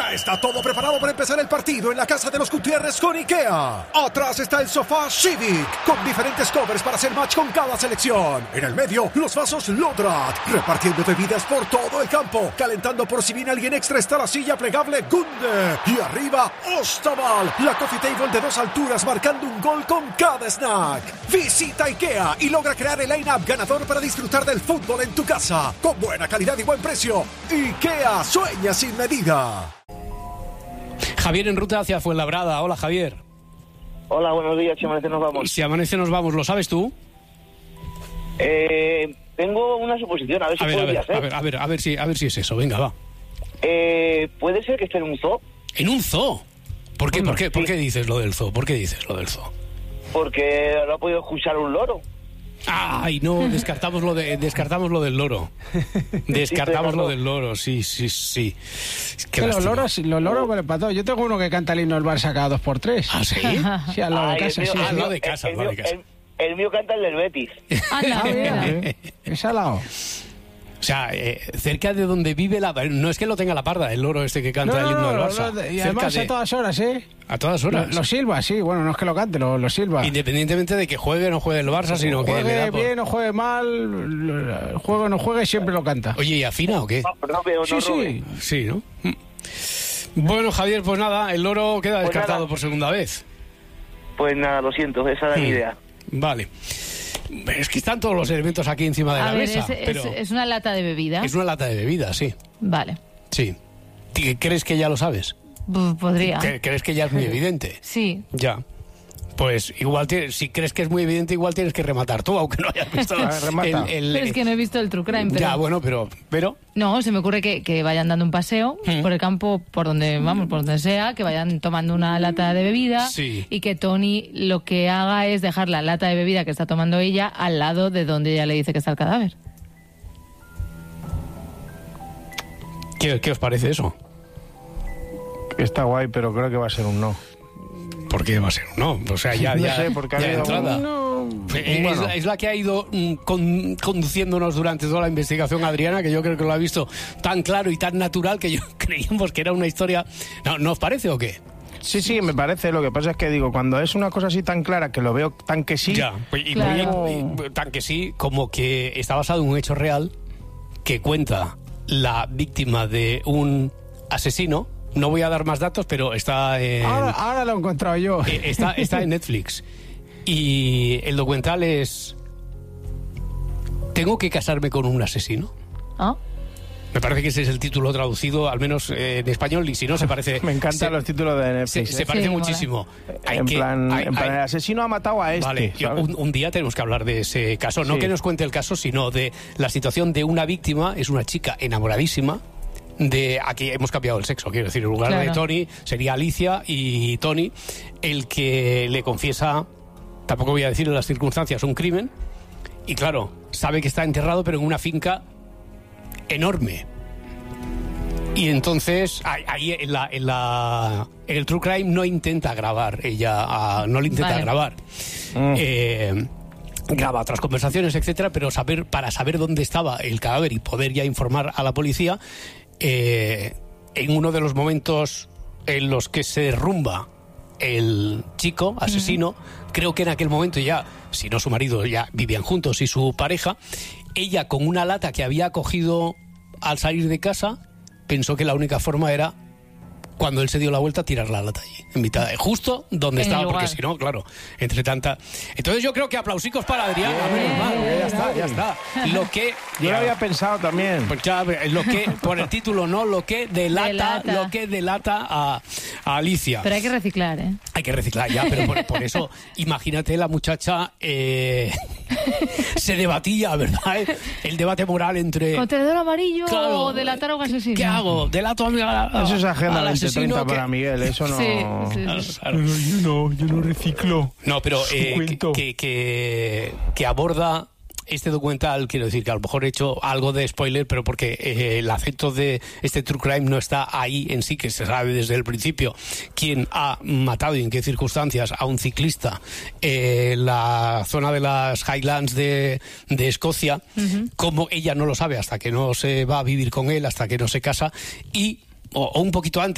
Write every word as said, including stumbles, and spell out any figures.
Ya está todo preparado para empezar el partido en la casa de los Gutiérrez con IKEA. Atrás está el sofá Civic, con diferentes covers para hacer match con cada selección. En el medio, los vasos Lodrat, repartiendo bebidas por todo el campo. Calentando por si viene alguien extra está la silla plegable Gunde. Y arriba, Ostaval, la coffee table de dos alturas marcando un gol con cada snack. Visita IKEA y logra crear el line-up ganador para disfrutar del fútbol en tu casa. Con buena calidad y buen precio. IKEA, sueña sin medida. Javier en ruta hacia Fuenlabrada. Hola, Javier. Hola, buenos días. Si amanece nos vamos. Si amanece nos vamos, ¿lo sabes tú? Eh, tengo una suposición, a ver si a ver, podría a ver, ser. a ver, a ver, a ver si, a ver si es eso. Venga, va. Eh, ¿Puede ser que esté en un zoo? ¿En un zoo? ¿Por qué, Bueno, ¿por qué, sí. ¿por qué dices lo del zoo? ¿Por qué dices lo del zoo? Porque lo ha podido escuchar un loro. Ay, no, descartamos lo de, descartamos lo del loro. Descartamos Sí, pero no. lo del loro, sí, sí, sí. Qué Que los lástima. loros, los loros vale para todo. Yo tengo uno que canta el himno del Barça cada dos por tres. ¿Ah, sí? Sí, al lado de Ay, casa, el sí, mío- al sí. lado de el- casa, el al lado de mío- casa. El, el mío canta el del Betis. Ah, mira, eh. Es al lado. O sea, eh, cerca de donde vive la... No es que lo tenga la parda, el loro este que canta el himno del Barça. no, y Cerca además de- a todas horas, ¿eh? a todas Lo, horas. lo silba, sí. Bueno, no es que lo cante, lo, lo silba. Independientemente de que juegue o no juegue el Barça, sino que le Juegue da por... bien o juegue mal, juegue o no juegue, siempre lo canta. Oye, ¿y afina o qué? No, no veo, no Sí, robe. sí. Sí, ¿no? Bueno, Javier, pues nada, el loro queda Pues descartado nada. por segunda vez. Pues nada, lo siento, esa era mi Hmm. idea. Vale. Es que están todos los elementos aquí encima de A la ver, mesa, es, es- pero es una lata de bebida. es una lata de bebida, sí. Vale. Sí. ¿Qué- ¿Crees que ya lo sabes? B- Podría. ¿Cre- ¿Crees que ya es muy evidente? Sí. Ya. Pues igual, tienes- si crees que es muy evidente, igual tienes que rematar tú, aunque no hayas visto A ver, remata. el... el- Pero es que no he visto el True Crime. Pero... Ya, bueno, pero... pero No, se me ocurre que, que vayan dando un paseo Mm. por el campo, por donde vamos, por donde sea, que vayan tomando una lata de bebida Sí. y que Tony lo que haga es dejar la lata de bebida que está tomando ella al lado de donde ella le dice que está el cadáver. ¿qué, qué os parece eso? Está guay, pero creo que va a ser un no. ¿Por qué va a ser? No, o sea, ya, No ya, sé, porque ha ya de habido entrada. uno- Es, Bueno. la, es la que ha ido mm, con- conduciéndonos durante toda la investigación, Adriana, que yo creo que lo ha visto tan claro y tan natural que yo creíamos que era una historia... ¿No, ¿no os parece o qué? Sí, sí, me parece. Lo que pasa es que digo, cuando es una cosa así tan clara que lo veo tan que sí. Ya, pues, y, Claro. y- y- tan que sí, como que está basado en un hecho real que cuenta la víctima de un asesino. No voy a dar más datos, pero está en... Ahora, ahora lo he encontrado yo. Eh, Está, está en Netflix. Y el documental es... ¿Tengo que casarme con un asesino? ¿Ah? Me parece que ese es el título traducido, al menos eh, en español, y si no, se parece... Me encantan se, los títulos de se, Netflix. se ¿eh? parece Sí, mola. muchísimo. Hay en, que- plan, hay- en plan, hay- el asesino ha matado a este. Vale, yo- ¿sabes? un, un día tenemos que hablar de ese caso. No Sí. que nos cuente el caso, sino de la situación de una víctima. Es una chica enamoradísima. De aquí hemos cambiado el sexo, quiero decir, en lugar Claro. de Tony sería Alicia y Tony el que le confiesa, tampoco voy a decir en las circunstancias, un crimen. Y claro, sabe que está enterrado, pero en una finca enorme. Y entonces, ahí, ahí en, la, en, la, en el True Crime no intenta grabar, ella ah, no le intenta Vale. grabar. Eh, graba otras conversaciones, etcétera, pero saber para saber dónde estaba el cadáver y poder ya informar a la policía, eh, en uno de los momentos en los que se derrumba el chico asesino, creo que en aquel momento ya, si no su marido, ya vivían juntos y su pareja, ella con una lata que había cogido al salir de casa, pensó que la única forma era, cuando él se dio la vuelta, tirar la lata allí, en mitad, de- justo donde En el estaba, porque lugar. si no, claro, entre tanta... Entonces yo creo que aplausicos para Adrián, menos mal, ya está, ya está. Lo que... Yo lo había pensado también. Pues ya, lo que, por el título, ¿no? Lo que delata, Delata. lo que delata a, a Alicia. Pero hay que reciclar, ¿eh? Hay que reciclar ya, pero por, por eso, imagínate la muchacha, eh, se debatía, ¿verdad? El debate moral entre... ¿Contenedor amarillo Claro, o delatar a un asesino? ¿Qué hago? ¿Delato a, a, Eso es Agenda al veinte asesino treinta que- para Miguel, eso no... Sí, sí, Claro, sí. claro. yo no, yo no reciclo. No, pero Su eh, que, cuento. que, que, que aborda este documental, quiero decir que a lo mejor he hecho algo de spoiler, pero porque eh, el acento de este True Crime no está ahí en sí, que se sabe desde el principio quién ha matado y en qué circunstancias a un ciclista en la zona de las Highlands de, de Escocia, uh-huh. como ella no lo sabe hasta que no se va a vivir con él, hasta que no se casa, y o, o un poquito antes,